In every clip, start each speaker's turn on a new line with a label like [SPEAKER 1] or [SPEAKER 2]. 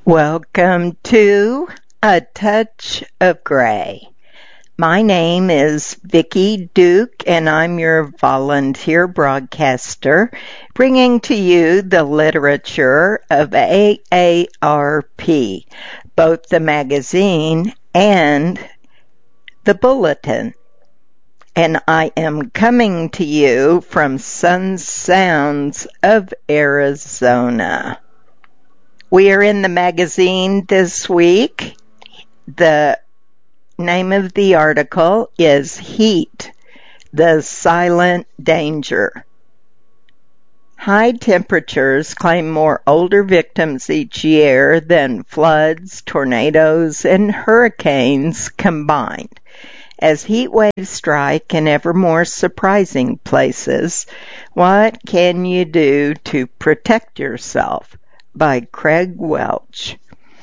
[SPEAKER 1] Welcome to A Touch of Gray. My name is Vicki Duke, and I'm your volunteer broadcaster, bringing to you the literature of AARP, both the magazine and the bulletin. And I am coming to you from Sun Sounds of Arizona. We are in the magazine this week. The name of the article is Heat, the Silent Danger. High temperatures claim more older victims each year than floods, tornadoes, and hurricanes combined. As heat waves strike in ever more surprising places, what can you do to protect yourself? By Craig Welch.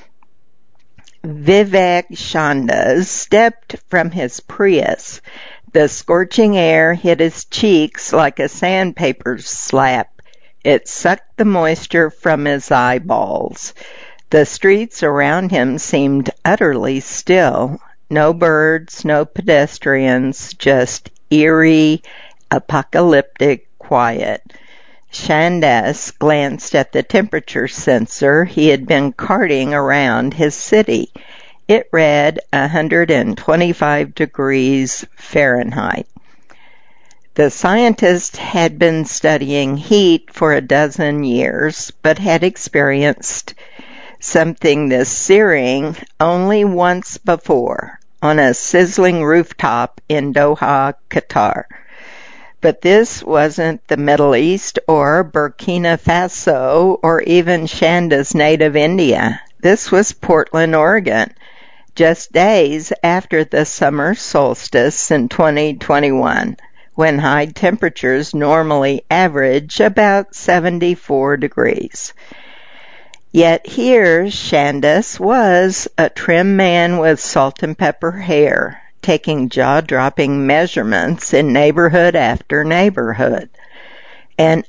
[SPEAKER 1] Vivek Chandas stepped from his Prius. The scorching air hit his cheeks like a sandpaper slap. It sucked the moisture from his eyeballs. The streets around him seemed utterly still. No birds, no pedestrians, just eerie, apocalyptic quiet. Chandas glanced at the temperature sensor he had been carting around his city. It read 125 degrees Fahrenheit. The scientist had been studying heat for a dozen years, but had experienced something this searing only once before, on a sizzling rooftop in Doha, Qatar. But this wasn't the Middle East or Burkina Faso or even Chandas' native India. This was Portland, Oregon, just days after the summer solstice in 2021, when high temperatures normally average about 74 degrees. Yet here Chandas was, a trim man with salt and pepper hair, taking jaw-dropping measurements in neighborhood after neighborhood. An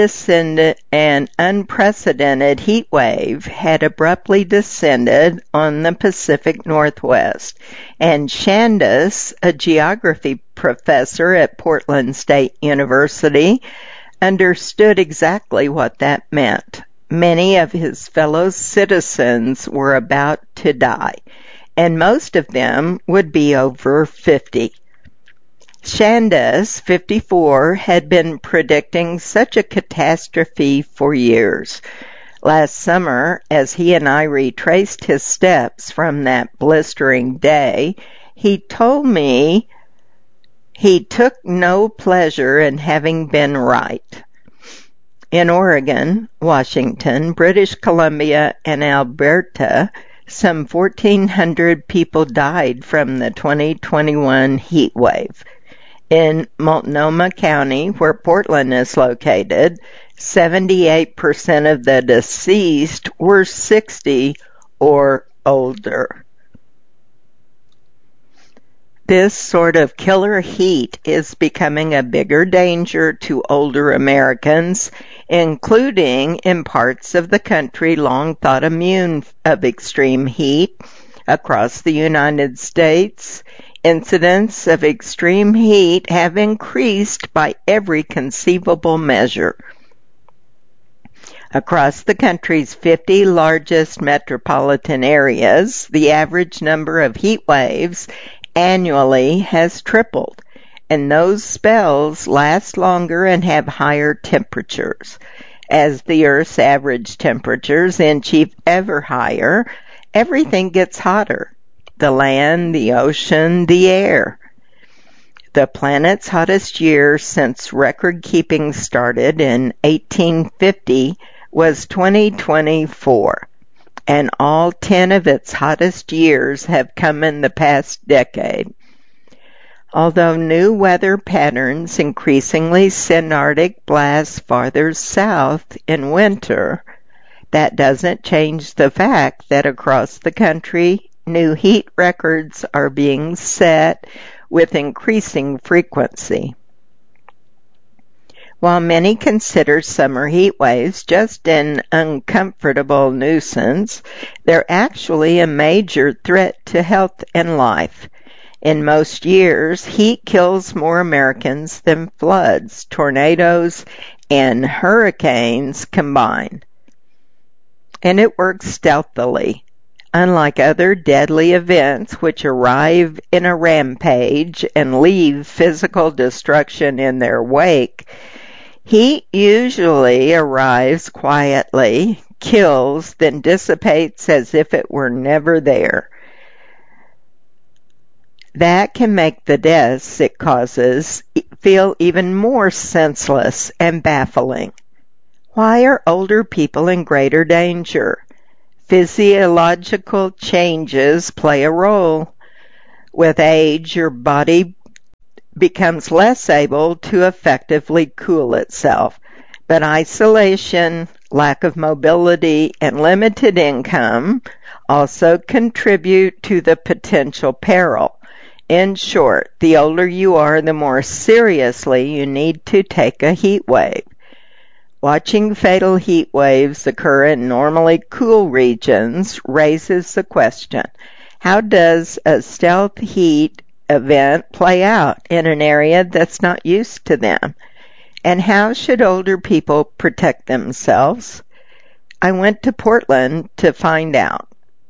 [SPEAKER 1] unprecedented heat wave had abruptly descended on the Pacific Northwest, and Chandas, a geography professor at Portland State University, understood exactly what that meant. Many of his fellow citizens were about to die, and most of them would be over 50. Chandas, 54, had been predicting such a catastrophe for years. Last summer, as he and I retraced his steps from that blistering day, he told me he took no pleasure in having been right. In Oregon, Washington, British Columbia, and Alberta, some 1,400 people died from the 2021 heat wave. In Multnomah County, where Portland is located, 78% of the deceased were 60 or older. This sort of killer heat is becoming a bigger danger to older Americans, including in parts of the country long thought immune of extreme heat. Across the United States, incidents of extreme heat have increased by every conceivable measure. Across the country's 50 largest metropolitan areas, the average number of heat waves annually has tripled, and those spells last longer and have higher temperatures. As the Earth's average temperatures inch ever higher, everything gets hotter. The land, the ocean, the air. The planet's hottest year since record-keeping started in 1850 was 2024. And all 10 of its hottest years have come in the past decade. Although new weather patterns increasingly send Arctic blasts farther south in winter, that doesn't change the fact that across the country, new heat records are being set with increasing frequency. While many consider summer heat waves just an uncomfortable nuisance, they're actually a major threat to health and life. In most years, heat kills more Americans than floods, tornadoes, and hurricanes combined. And it works stealthily. Unlike other deadly events which arrive in a rampage and leave physical destruction in their wake, heat usually arrives quietly, kills, then dissipates as if it were never there. That can make the deaths it causes feel even more senseless and baffling. Why are older people in greater danger? Physiological changes play a role. With age, your body becomes less able to effectively cool itself, but isolation, lack of mobility, and limited income also contribute to the potential peril. In short, the older you are, the more seriously you need to take a heat wave. Watching fatal heat waves occur in normally cool regions raises the question, how does a stealth heat event play out in an area that's not used to them? And how should older people protect themselves? I went to Portland to find out.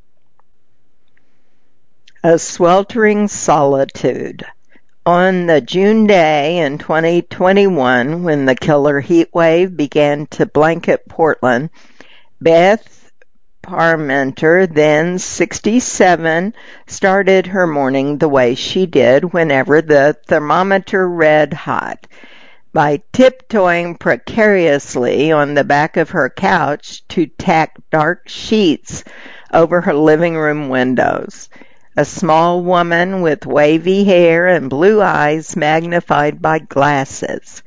[SPEAKER 1] A sweltering solitude. On the June day in 2021, when the killer heat wave began to blanket Portland, Beth Parmenter, then 67, started her morning the way she did whenever the thermometer read hot, by tiptoeing precariously on the back of her couch to tack dark sheets over her living room windows. A small woman with wavy hair and blue eyes magnified by glasses.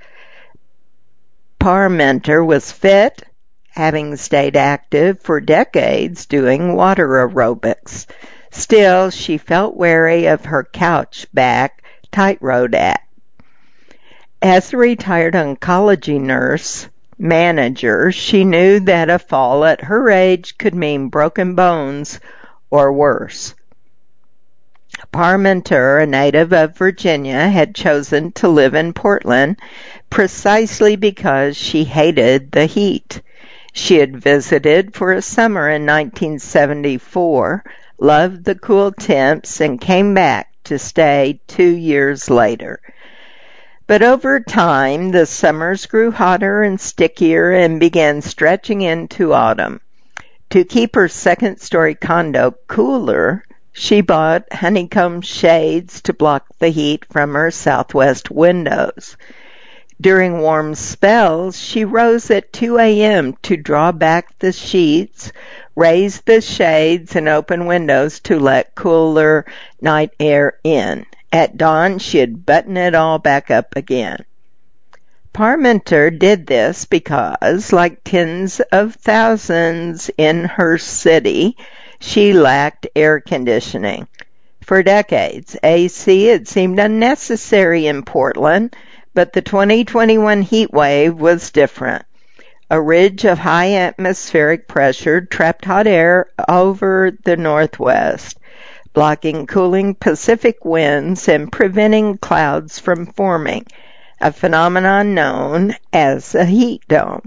[SPEAKER 1] Parmenter was fit, having stayed active for decades doing water aerobics. Still, she felt wary of her couch back tightroad act. As a retired oncology nurse manager, she knew that a fall at her age could mean broken bones or worse. Parmenter, a native of Virginia, had chosen to live in Portland precisely because she hated the heat. She had visited for a summer in 1974, loved the cool temps, and came back to stay 2 years later. But over time, the summers grew hotter and stickier and began stretching into autumn. To keep her second-story condo cooler, she bought honeycomb shades to block the heat from her southwest windows. During warm spells, she rose at 2 a.m. to draw back the sheets, raise the shades, and open windows to let cooler night air in. At dawn, she'd button it all back up again. Parmenter did this because, like tens of thousands in her city, she lacked air conditioning. For decades, AC had seemed unnecessary in Portland, but the 2021 heat wave was different. A ridge of high atmospheric pressure trapped hot air over the northwest, blocking cooling Pacific winds and preventing clouds from forming, a phenomenon known as a heat dome.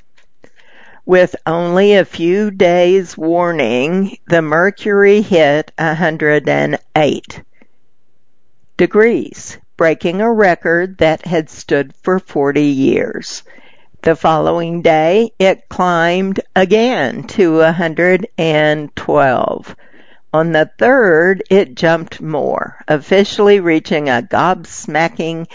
[SPEAKER 1] With only a few days' warning, the mercury hit 108 degrees, breaking a record that had stood for 40 years. The following day, it climbed again to 112. On the 3rd, it jumped more, officially reaching a gobsmacking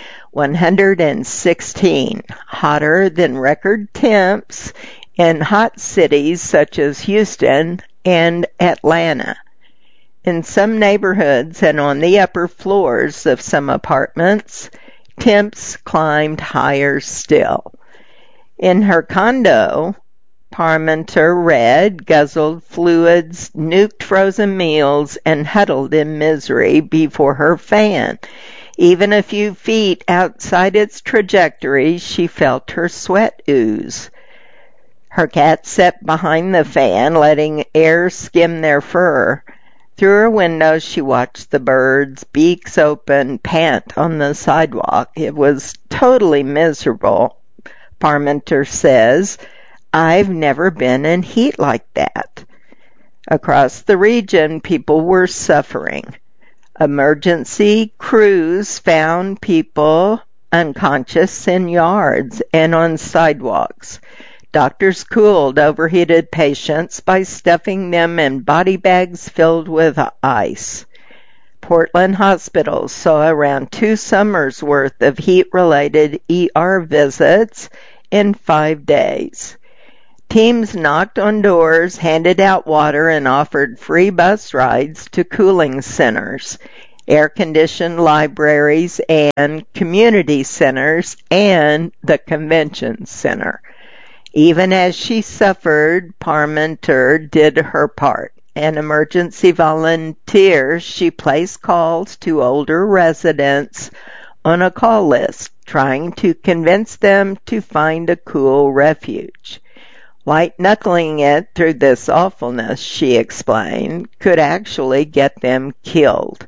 [SPEAKER 1] 116, hotter than record temps in hot cities such as Houston and Atlanta. In some neighborhoods and on the upper floors of some apartments, temps climbed higher still. In her condo, Parmenter read, guzzled fluids, nuked frozen meals, and huddled in misery before her fan. Even a few feet outside its trajectory, she felt her sweat ooze. Her cat sat behind the fan, letting air skim their fur. Through her window, she watched the birds, beaks open, pant on the sidewalk. It was totally miserable, Parmenter says. I've never been in heat like that. Across the region, people were suffering. Emergency crews found people unconscious in yards and on sidewalks. Doctors cooled overheated patients by stuffing them in body bags filled with ice. Portland hospitals saw around 2 summers' worth of heat-related ER visits in 5 days. Teams knocked on doors, handed out water, and offered free bus rides to cooling centers, air-conditioned libraries, and community centers, and the convention center. Even as she suffered, Parmenter did her part. An emergency volunteer, she placed calls to older residents on a call list, trying to convince them to find a cool refuge. White-knuckling it through this awfulness, she explained, could actually get them killed.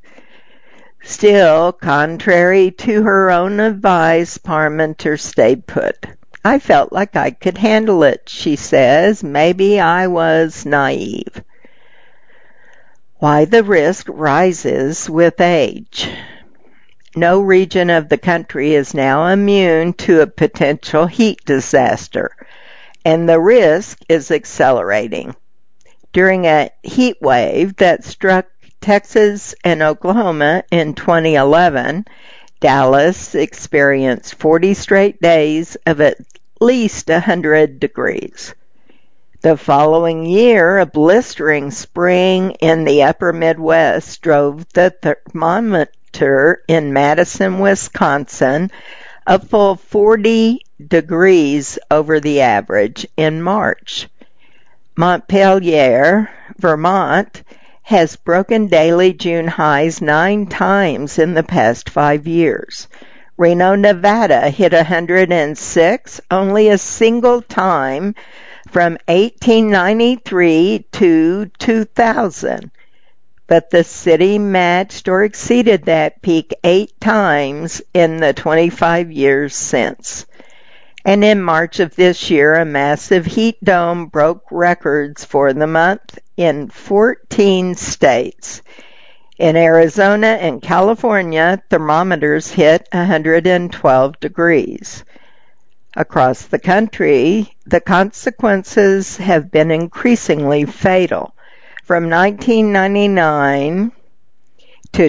[SPEAKER 1] Still, contrary to her own advice, Parmenter stayed put. I felt like I could handle it, she says. Maybe I was naive. Why the risk rises with age. No region of the country is now immune to a potential heat disaster, and the risk is accelerating. During a heat wave that struck Texas and Oklahoma in 2011, Dallas experienced 40 straight days of at least 100 degrees. The following year, a blistering spring in the upper Midwest drove the thermometer in Madison, Wisconsin, a full 40 degrees over the average in March. Montpelier, Vermont, has broken daily June highs 9 times in the past 5 years. Reno, Nevada hit 106 only a single time from 1893 to 2000. But the city matched or exceeded that peak 8 times in the 25 years since. And in March of this year, a massive heat dome broke records for the month in 14 states. In Arizona and California, thermometers hit 112 degrees. Across the country, the consequences have been increasingly fatal. From 1999 to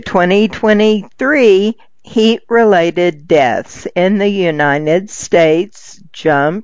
[SPEAKER 1] 2023, heat-related deaths in the United States jumped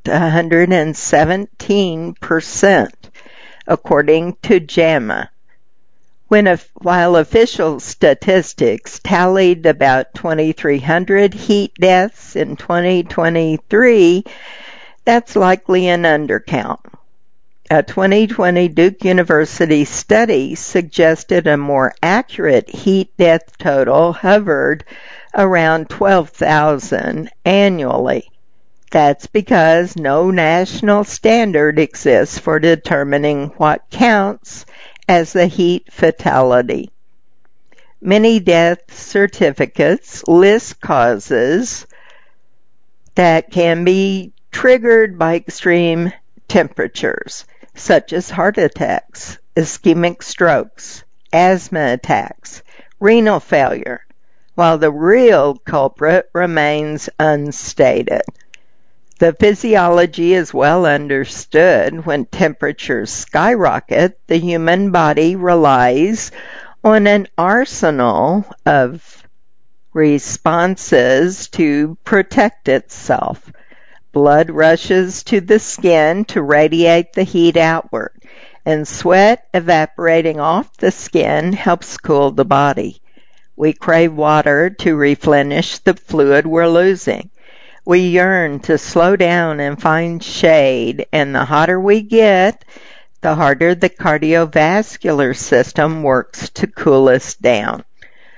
[SPEAKER 1] 117%, according to JAMA. While official statistics tallied about 2,300 heat deaths in 2023, that's likely an undercount. A 2020 Duke University study suggested a more accurate heat death total hovered around 12,000 annually. That's because no national standard exists for determining what counts as a heat fatality. Many death certificates list causes that can be triggered by extreme temperatures, such as heart attacks, ischemic strokes, asthma attacks, renal failure, while the real culprit remains unstated. The physiology is well understood. When temperatures skyrocket, the human body relies on an arsenal of responses to protect itself. Blood rushes to the skin to radiate the heat outward, and sweat evaporating off the skin helps cool the body. We crave water to replenish the fluid we're losing. We yearn to slow down and find shade, and the hotter we get, the harder the cardiovascular system works to cool us down.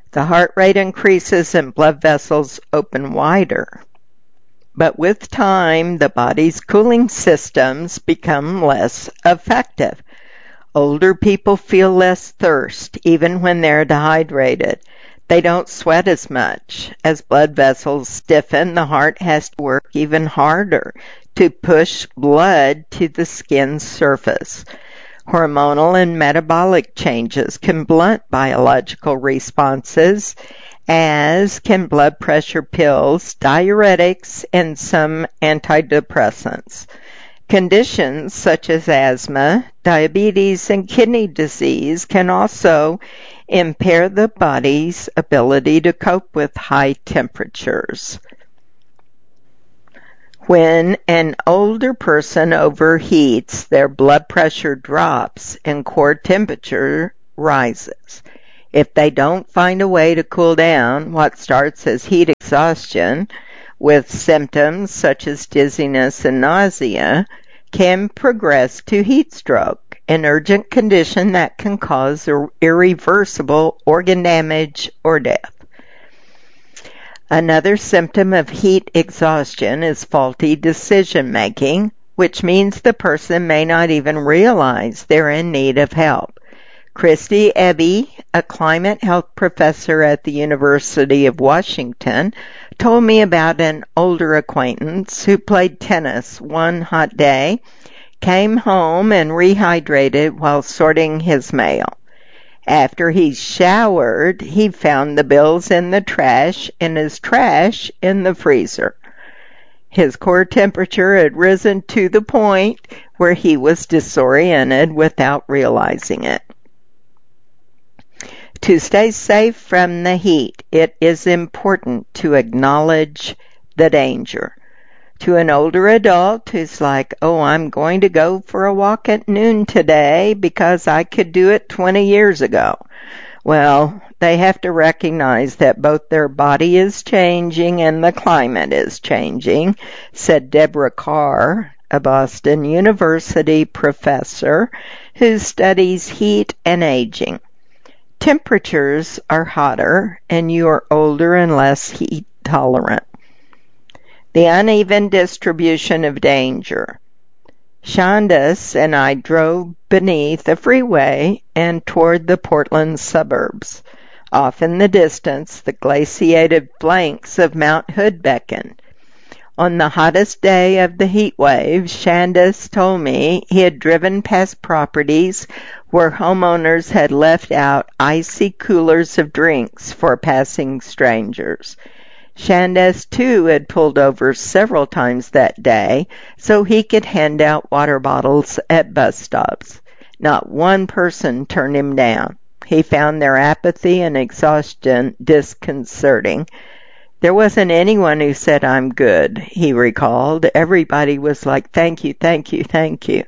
[SPEAKER 1] The heart rate increases and blood vessels open wider. But with time, the body's cooling systems become less effective. Older people feel less thirst, even when they're dehydrated. They don't sweat as much. As blood vessels stiffen, the heart has to work even harder to push blood to the skin's surface. Hormonal and metabolic changes can blunt biological responses, as can blood pressure pills, diuretics, and some antidepressants. Conditions such as asthma, diabetes, and kidney disease can also impair the body's ability to cope with high temperatures. When an older person overheats, their blood pressure drops and core temperature rises. If they don't find a way to cool down, what starts as heat exhaustion, with symptoms such as dizziness and nausea, can progress to heat stroke, an urgent condition that can cause irreversible organ damage or death. Another symptom of heat exhaustion is faulty decision-making, which means the person may not even realize they're in need of help. Christy Ebbe, a climate health professor at the University of Washington, told me about an older acquaintance who played tennis one hot day, came home and rehydrated while sorting his mail. After he showered, he found the bills in the trash and his trash in the freezer. His core temperature had risen to the point where he was disoriented without realizing it. To stay safe from the heat, it is important to acknowledge the danger. To an older adult who's like, oh, I'm going to go for a walk at noon today because I could do it 20 years ago. Well, they have to recognize that both their body is changing and the climate is changing, said Deborah Carr, a Boston University professor who studies heat and aging. Temperatures are hotter, and you are older and less heat tolerant. The uneven distribution of danger. Shandas and I drove beneath a freeway and toward the Portland suburbs. Off in the distance, the glaciated flanks of Mount Hood beckoned. On the hottest day of the heat wave, Shandas told me he had driven past properties where homeowners had left out icy coolers of drinks for passing strangers. Shandas, too, had pulled over several times that day so he could hand out water bottles at bus stops. Not one person turned him down. He found their apathy and exhaustion disconcerting. There wasn't anyone who said, I'm good, he recalled. Everybody was like, thank you, thank you, thank you.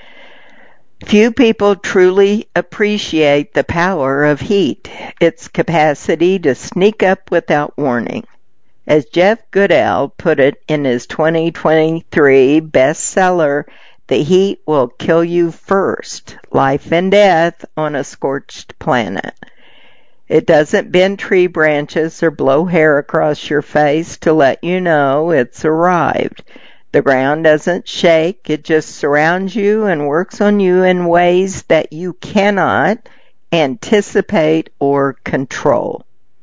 [SPEAKER 1] Few people truly appreciate the power of heat, its capacity to sneak up without warning. As Jeff Goodell put it in his 2023 bestseller, The Heat Will Kill You First, Life and Death on a Scorched Planet. It doesn't bend tree branches or blow hair across your face to let you know it's arrived. The ground doesn't shake, it just surrounds you and works on you in ways that you cannot anticipate or control.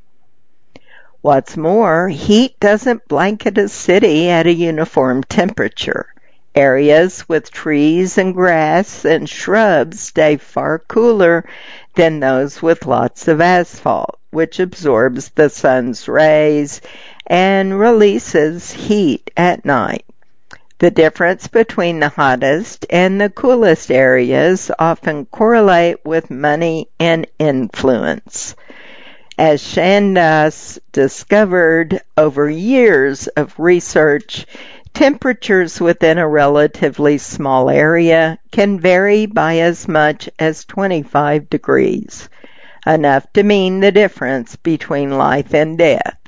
[SPEAKER 1] What's more, heat doesn't blanket a city at a uniform temperature. Areas with trees and grass and shrubs stay far cooler than those with lots of asphalt, which absorbs the sun's rays and releases heat at night. The difference between the hottest and the coolest areas often correlate with money and influence. As Shandas discovered over years of research, temperatures within a relatively small area can vary by as much as 25 degrees, enough to mean the difference between life and death.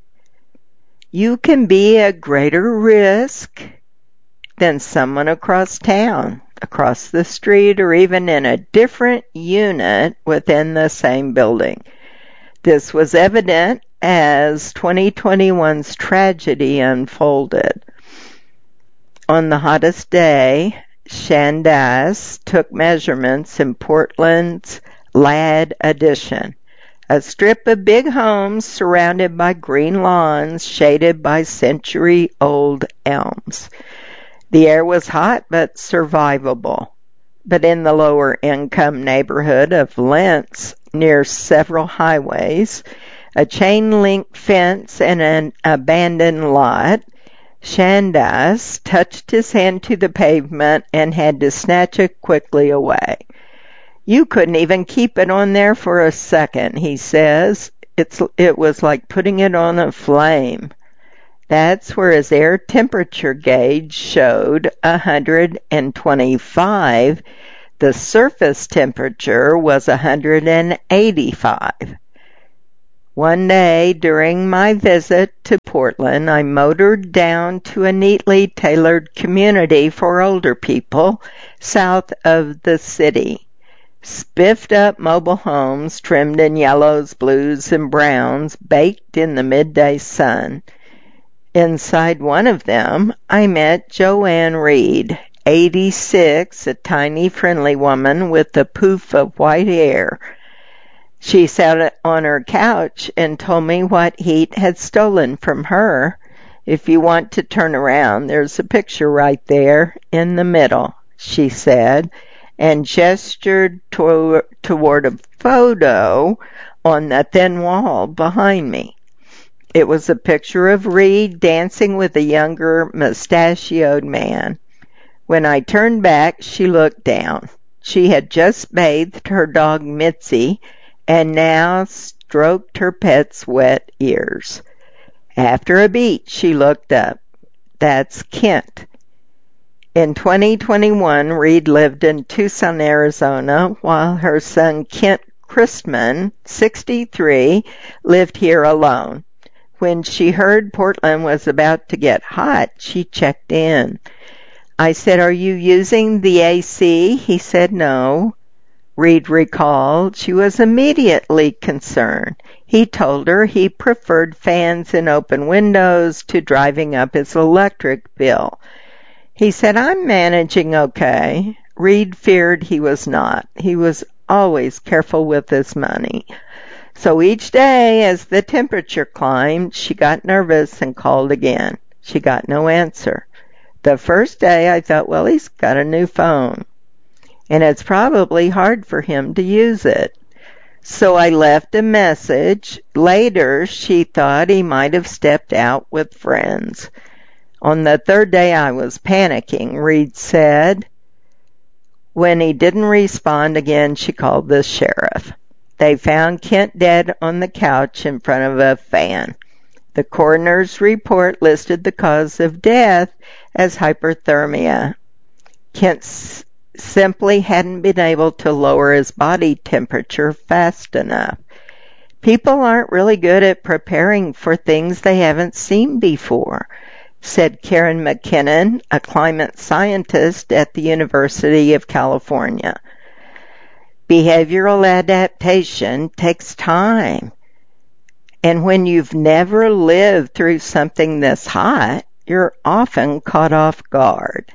[SPEAKER 1] You can be at greater risk than someone across town, across the street, or even in a different unit within the same building. This was evident as 2021's tragedy unfolded. On the hottest day, Shandas took measurements in Portland's Ladd Addition, a strip of big homes surrounded by green lawns shaded by century-old elms. The air was hot but survivable. But in the lower-income neighborhood of Lentz, near several highways, a chain-link fence, and an abandoned lot, Shandas touched his hand to the pavement and had to snatch it quickly away. "You couldn't even keep it on there for a second," he says. It was like putting it on a flame. That's where his air temperature gauge showed 125. The surface temperature was 185. One day during my visit to Portland, I motored down to a neatly tailored community for older people south of the city. Spiffed up mobile homes trimmed in yellows, blues, and browns baked in the midday sun. Inside one of them, I met Joanne Reed, 86, a tiny, friendly woman with a poof of white hair. She sat on her couch and told me what heat had stolen from her. "If you want to turn around, there's a picture right there in the middle," she said, and gestured toward a photo on the thin wall behind me. It was a picture of Reed dancing with a younger, mustachioed man. When I turned back, she looked down. She had just bathed her dog Mitzi and now stroked her pet's wet ears. After a beat, she looked up. "That's Kent." In 2021, Reed lived in Tucson, Arizona, while her son Kent Christman, 63, lived here alone. When she heard Portland was about to get hot, she checked in. I said, "Are you using the AC?" He said no. Reed recalled she was immediately concerned. He told her he preferred fans and open windows to driving up his electric bill. He said, "I'm managing okay." Reed feared he was not. He was always careful with his money. So each day, as the temperature climbed, she got nervous and called again. She got no answer. The first day, I thought, well, he's got a new phone, and it's probably hard for him to use it. So I left a message. Later, she thought he might have stepped out with friends. On the third day, I was panicking, Reed said. When he didn't respond again, she called the sheriff. They found Kent dead on the couch in front of a fan. The coroner's report listed the cause of death as hyperthermia. Kent simply hadn't been able to lower his body temperature fast enough. People aren't really good at preparing for things they haven't seen before, said Karen McKinnon, a climate scientist at the University of California. Behavioral adaptation takes time. And when you've never lived through something this hot, you're often caught off guard.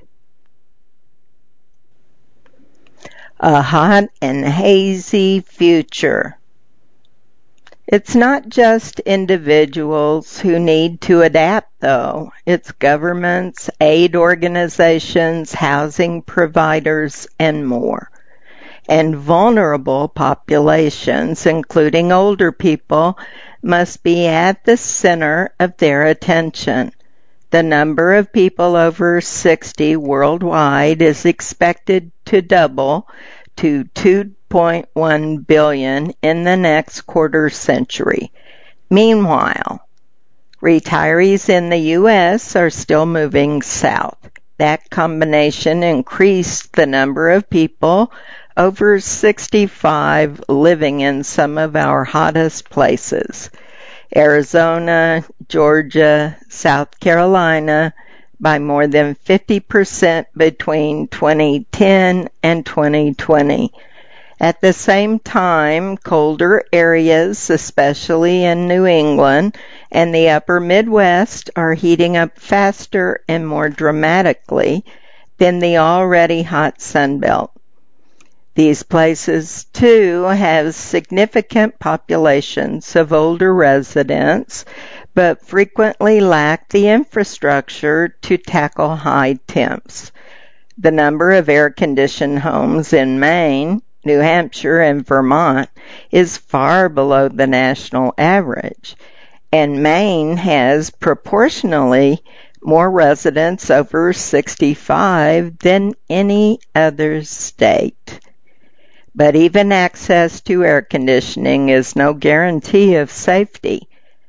[SPEAKER 1] A hot and hazy future. It's not just individuals who need to adapt, though. It's governments, aid organizations, housing providers, and more. And vulnerable populations, including older people, must be at the center of their attention. The number of people over 60 worldwide is expected to double to 2.1 billion in the next quarter century. Meanwhile, retirees in the U.S. are still moving south. That combination increased the number of people over 65 living in some of our hottest places. Arizona, Georgia, South Carolina, by more than 50% between 2010 and 2020. At the same time, colder areas, especially in New England and the upper Midwest, are heating up faster and more dramatically than the already hot Sun Belt. These places, too, have significant populations of older residents, but frequently lack the infrastructure to tackle high temps. The number of air-conditioned homes in Maine, New Hampshire, and Vermont is far below the national average, and Maine has proportionally more residents over 65 than any other state. But even access to air conditioning is no guarantee of safety.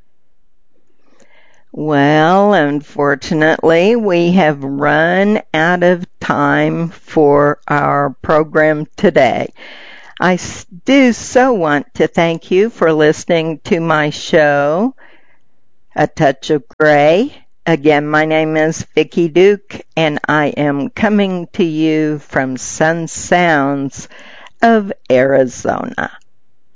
[SPEAKER 1] Well, unfortunately, we have run out of time for our program today. I do so want to thank you for listening to my show, A Touch of Gray. Again, my name is Vicki Duke, and I am coming to you from Sun Sounds of Arizona.